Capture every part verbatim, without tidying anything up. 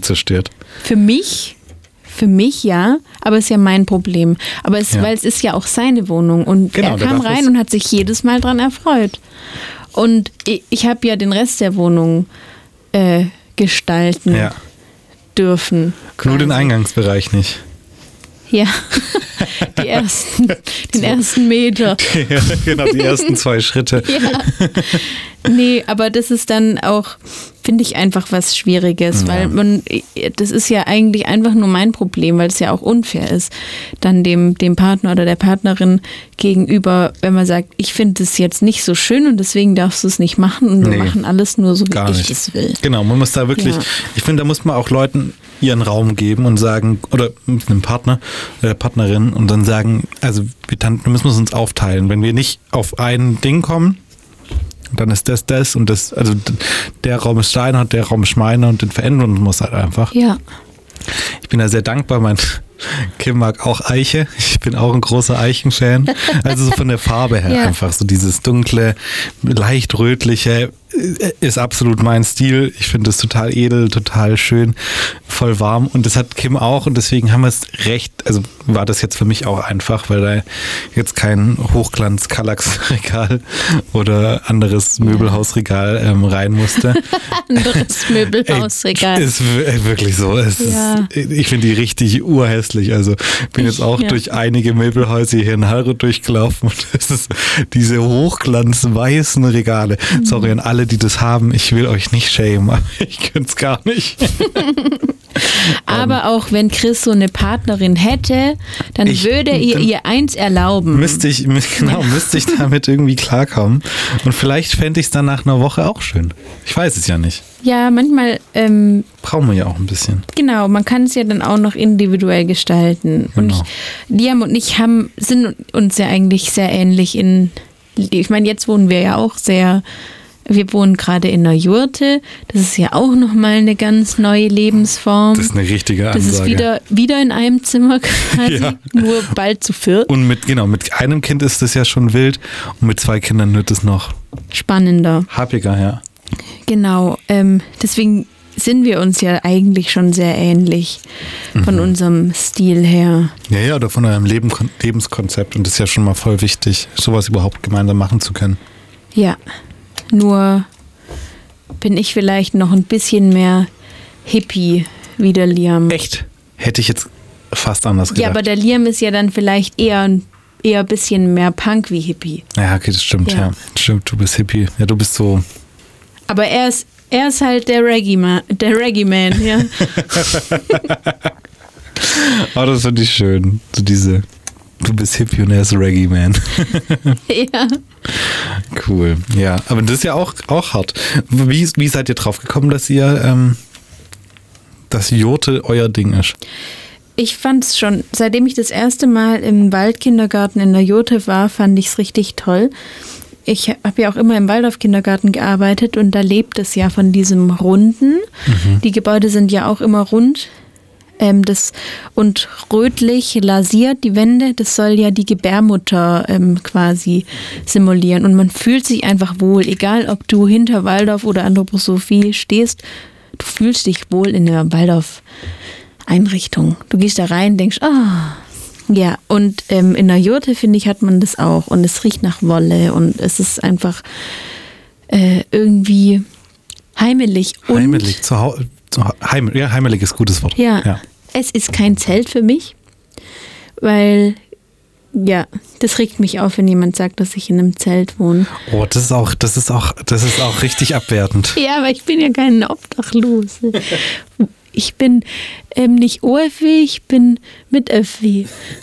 zerstört. Für mich, für mich ja, aber es ist ja mein Problem. Aber es, Ja. weil es ist ja auch seine Wohnung und Genau, er der kam darf rein es. und hat sich jedes Mal dran erfreut. Und ich, ich habe ja den Rest der Wohnung äh, gestalten Ja. dürfen. Nur den quasi. Eingangsbereich nicht. Ja, die ersten, den ersten Meter. Ja, genau, die ersten zwei Schritte. Ja. Nee, aber das ist dann auch, finde ich, einfach was Schwieriges, Ja. weil man, das ist ja eigentlich einfach nur mein Problem, weil es ja auch unfair ist, dann dem, dem Partner oder der Partnerin gegenüber, wenn man sagt, ich finde es jetzt nicht so schön und deswegen darfst du es nicht machen und wir Nee, machen alles nur so, wie gar ich nicht. es will. Genau, man muss da wirklich, Ja. ich finde, da muss man auch Leuten ihren Raum geben und sagen, oder mit einem Partner oder Partnerin und dann sagen, also wir, tan- wir müssen uns aufteilen. Wenn wir nicht auf ein Ding kommen, dann ist das das und das, also d- der Raum ist deiner, der Raum ist meiner und den verändern muss halt einfach. Ja, Ich bin da sehr dankbar, mein Kim mag auch Eiche. Ich bin auch ein großer Eichenfan. Also so von der Farbe her Ja. einfach so dieses dunkle, leicht rötliche äh, ist absolut mein Stil. Ich finde es total edel, total schön, voll warm und das hat Kim auch und deswegen haben wir es recht, also war das jetzt für mich auch einfach, weil da jetzt kein Hochglanz-Kallax-Regal oder anderes Möbelhausregal ähm, rein musste. anderes Möbelhausregal. Ey, ist w- wirklich so. Es Ja. ist, ich finde die richtig urhässlich. Also bin jetzt auch Ja. durch einige Möbelhäuser hier in Hallroth durchgelaufen und es ist diese hochglanzweißen Regale. Mhm. Sorry an alle, die das haben. Ich will euch nicht schämen, aber ich könnte es gar nicht. Aber auch wenn Chris so eine Partnerin hätte, dann Ich- würde ihr dann- ihr eins erlauben. Müsste ich, mü- genau, müsste ich damit irgendwie klarkommen. Und vielleicht fände ich es dann nach einer Woche auch schön. Ich weiß es ja nicht. Ja, manchmal, ähm, Brauchen wir ja auch ein bisschen. genau, man kann es ja dann auch noch individuell gestalten. Und Genau. ich, Liam und ich haben, sind uns ja eigentlich sehr ähnlich in, ich meine, jetzt wohnen wir ja auch sehr, wir wohnen gerade in einer Jurte. Das ist ja auch nochmal eine ganz neue Lebensform. Das ist eine richtige Das Ansage. ist wieder, wieder in einem Zimmer quasi, Ja. nur bald zu viert. Und mit, genau, mit einem Kind ist das ja schon wild und mit zwei Kindern wird es noch Spannender. happiger, ja. Genau, ähm, deswegen sind wir uns ja eigentlich schon sehr ähnlich von Mhm. unserem Stil her. Ja, ja, oder von eurem Leben, Lebenskonzept. Und das ist ja schon mal voll wichtig, sowas überhaupt gemeinsam machen zu können. Ja, nur bin ich vielleicht noch ein bisschen mehr Hippie wie der Liam. Echt? Hätte ich jetzt fast anders gedacht. Ja, aber der Liam ist ja dann vielleicht eher eher ein bisschen mehr Punk wie Hippie. Ja, okay, das stimmt, ja. Ja. Stimmt, du bist Hippie. Ja, du bist so. Aber er ist, er ist halt der Reggae-Man, der Reggae-Man, ja. Oh, das finde ich schön. So diese. Du bist Hippie und er ist Reggae-Man. ja. Cool. Ja, aber das ist ja auch, auch hart. Wie, wie seid ihr drauf gekommen, dass ihr, ähm, dass Jurte euer Ding ist? Ich fand es schon, seitdem ich das erste Mal im Waldkindergarten in der Jurte war, fand ich es richtig toll. Ich habe ja auch immer im Waldorf-Kindergarten gearbeitet und da lebt es ja von diesem Runden. Die Gebäude sind ja auch immer rund. Ähm, das, und rötlich lasiert, die Wände, das soll ja die Gebärmutter ähm, quasi simulieren. Und man fühlt sich einfach wohl, egal ob du hinter Waldorf oder Anthroposophie stehst, du fühlst dich wohl in der Waldorf-Einrichtung. Du gehst da rein, denkst, ah, ja. Und ähm, in der Jurte, finde ich, hat man das auch. Und es riecht nach Wolle und es ist einfach äh, irgendwie heimelig. Und Heimelig, zu Hause. Heim, ja, heimelig ist ein gutes Wort. Ja, ja. es ist kein Zelt für mich, weil, ja, das regt mich auf, wenn jemand sagt, dass ich in einem Zelt wohne. Oh, das ist auch, das ist auch, das ist auch richtig abwertend. Ja, aber ich bin ja keine Obdachlose. Ich bin ähm, nicht O F W, ich bin mit F W.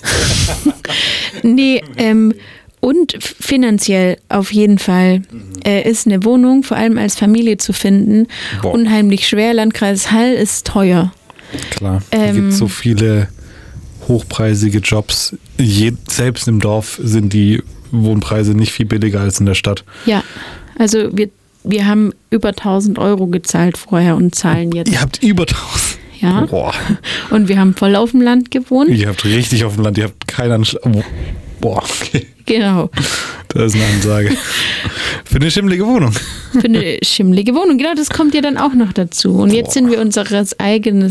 nee, ähm, und finanziell auf jeden Fall äh, ist eine Wohnung, vor allem als Familie zu finden, Boah. unheimlich schwer. Landkreis Hall ist teuer. Klar, es Ähm, gibt so viele hochpreisige Jobs. Je, selbst im Dorf sind die Wohnpreise nicht viel billiger als in der Stadt. Ja, also wir, wir haben über tausend Euro gezahlt vorher und zahlen jetzt. Ihr habt über tausend. Ja. Boah. Und wir haben voll auf dem Land gewohnt. Ihr habt richtig auf dem Land, ihr habt keinen Anschlag. Boah, okay. Genau. Das ist eine Ansage. Für eine schimmlige Wohnung. Für eine schimmlige Wohnung. Genau, das kommt ja dann auch noch dazu. Und jetzt sind wir unseres eigenen